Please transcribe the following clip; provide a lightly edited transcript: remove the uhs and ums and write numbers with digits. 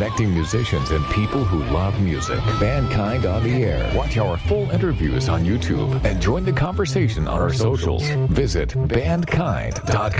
connecting musicians and people who love music. Bandkind on the Air. Watch our full interviews on YouTube and join the conversation on our socials. Visit bandkind.com.